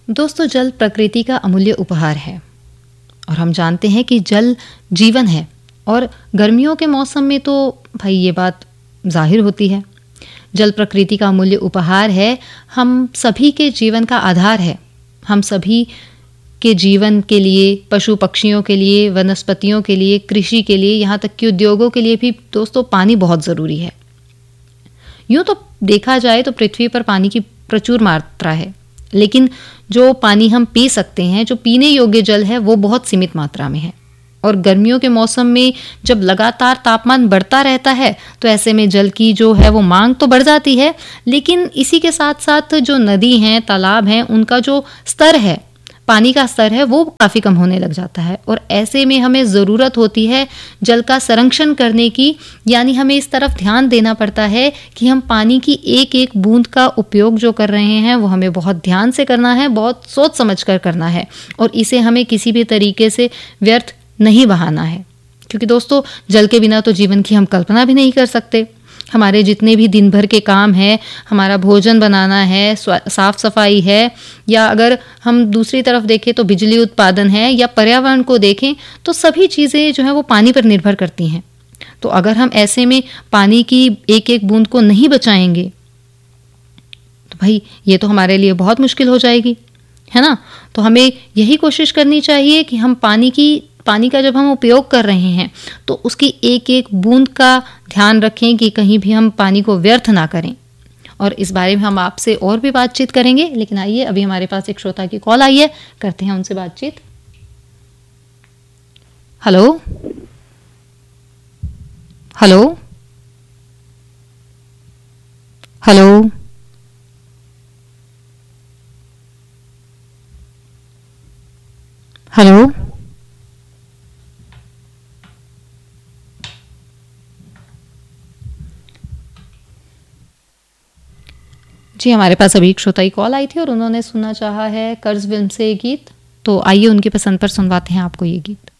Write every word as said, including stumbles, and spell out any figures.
दोस्तों, जल प्रकृति का अमूल्य उपहार है और हम जानते हैं कि जल जीवन है। और गर्मियों के मौसम में तो भाई ये बात जाहिर होती है। जल प्रकृति का अमूल्य उपहार है, हम सभी के जीवन का आधार है। हम सभी के जीवन के लिए, पशु पक्षियों के लिए, वनस्पतियों के लिए, कृषि के लिए, यहाँ तक कि उद्योगों के लिए भी दोस्तों पानी बहुत ज़रूरी है। यूँ तो देखा जाए तो पृथ्वी पर पानी की प्रचुर मात्रा है, लेकिन जो पानी हम पी सकते हैं, जो पीने योग्य जल है, वो बहुत सीमित मात्रा में है। और गर्मियों के मौसम में जब लगातार तापमान बढ़ता रहता है तो ऐसे में जल की जो है वो मांग तो बढ़ जाती है, लेकिन इसी के साथ साथ जो नदी हैं, तालाब हैं, उनका जो स्तर है, पानी का स्तर है, वो काफ़ी कम होने लग जाता है। और ऐसे में हमें ज़रूरत होती है जल का संरक्षण करने की, यानी हमें इस तरफ ध्यान देना पड़ता है कि हम पानी की एक एक बूंद का उपयोग जो कर रहे हैं वो हमें बहुत ध्यान से करना है, बहुत सोच समझ कर करना है, और इसे हमें किसी भी तरीके से व्यर्थ नहीं बहाना है। क्योंकि दोस्तों, जल के बिना तो जीवन की हम कल्पना भी नहीं कर सकते। हमारे जितने भी दिन भर के काम हैं, हमारा भोजन बनाना है, साफ सफाई है, या अगर हम दूसरी तरफ देखें तो बिजली उत्पादन है, या पर्यावरण को देखें तो सभी चीज़ें जो हैं वो पानी पर निर्भर करती हैं। तो अगर हम ऐसे में पानी की एक एक बूंद को नहीं बचाएंगे तो भाई ये तो हमारे लिए बहुत मुश्किल हो जाएगी, है ना। तो हमें यही कोशिश करनी चाहिए कि हम पानी की पानी का जब हम उपयोग कर रहे हैं तो उसकी एक एक बूंद का ध्यान रखें कि कहीं भी हम पानी को व्यर्थ ना करें। और इस बारे में हम आपसे और भी बातचीत करेंगे, लेकिन आइए अभी हमारे पास एक श्रोता की कॉल आई है, करते हैं उनसे बातचीत। हेलो हेलो हेलो हेलो जी, हमारे पास अभी एक श्रोता की कॉल आई थी और उन्होंने सुनना चाहा है कर्ज फिल्म से ये गीत। तो आइए उनकी पसंद पर सुनवाते हैं आपको ये गीत।